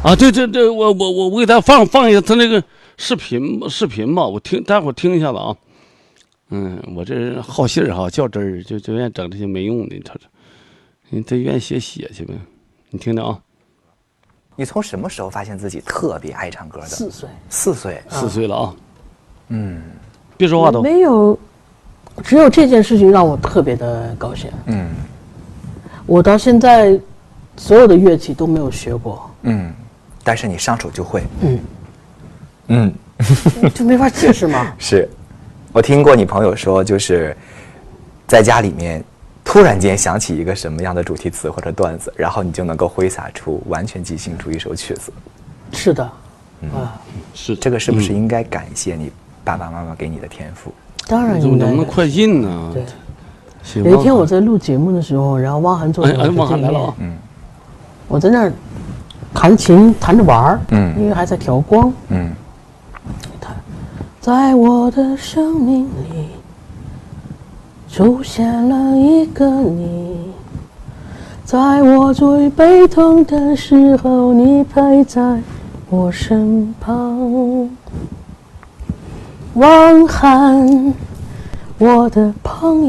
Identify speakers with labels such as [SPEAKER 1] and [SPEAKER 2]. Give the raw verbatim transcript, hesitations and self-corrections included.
[SPEAKER 1] 啊，对对对，我我我我给他放放一下他那个视频视频吧，我听待会儿听一下子啊。嗯，我这人好信儿哈，较真儿，就就愿意整这些没用的。他这，你他愿意写写去呗。你听着啊。
[SPEAKER 2] 你从什么时候发现自己特别爱唱歌的？
[SPEAKER 3] 四岁。
[SPEAKER 2] 四岁。
[SPEAKER 1] 四岁了啊。
[SPEAKER 2] 嗯。
[SPEAKER 1] 别说话都。
[SPEAKER 3] 没有，只有这件事情让我特别的高兴。嗯。我到现在，所有的乐器都没有学过。
[SPEAKER 2] 嗯。但是你上手就会。
[SPEAKER 3] 嗯。
[SPEAKER 2] 嗯。
[SPEAKER 3] 就没法解释吗？
[SPEAKER 2] 是。我听过你朋友说，就是在家里面突然间想起一个什么样的主题词或者段子，然后你就能够挥洒出完全即兴出一首曲子。
[SPEAKER 3] 是的。
[SPEAKER 2] 嗯、
[SPEAKER 3] 啊，
[SPEAKER 2] 是这个是不是应该感谢你爸爸妈妈给你的天赋？
[SPEAKER 3] 当然应该。
[SPEAKER 1] 怎么能快进呢？
[SPEAKER 3] 对。有一天我在录节目的时候，然后汪涵坐在我的对面，嗯，我在那儿弹琴弹着玩儿，嗯，因为还在调光，嗯，弹，在我的生命里出现了一个你，在我最悲痛的时候，你陪在我身旁。汪涵，我的朋友。